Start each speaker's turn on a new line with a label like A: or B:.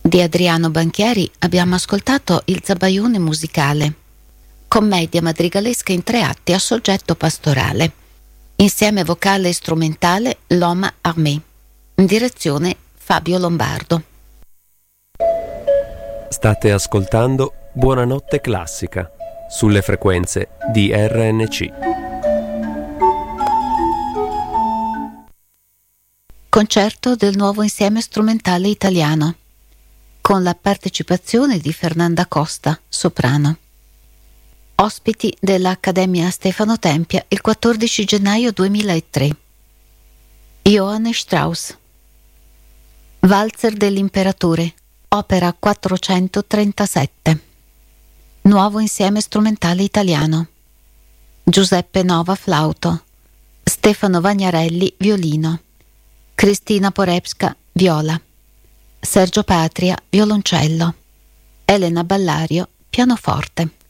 A: Di Adriano Banchieri abbiamo ascoltato Il Zabaione musicale, commedia madrigalesca in 3 atti a soggetto pastorale, insieme vocale e strumentale L'Homme Armé, in direzione Fabio Lombardo.
B: State ascoltando Buonanotte Classica sulle frequenze di RNC.
A: Concerto del nuovo insieme strumentale italiano, con la partecipazione di Fernanda Costa, soprano. Ospiti dell'Accademia Stefano Tempia il 14 gennaio 2003. Johann Strauss. Valzer dell'Imperatore, opera 437. Nuovo insieme strumentale italiano. Giuseppe Nova, flauto. Stefano Vagnarelli, violino. Cristina Porepska, viola. Sergio Patria, violoncello. Elena Ballario, pianoforte.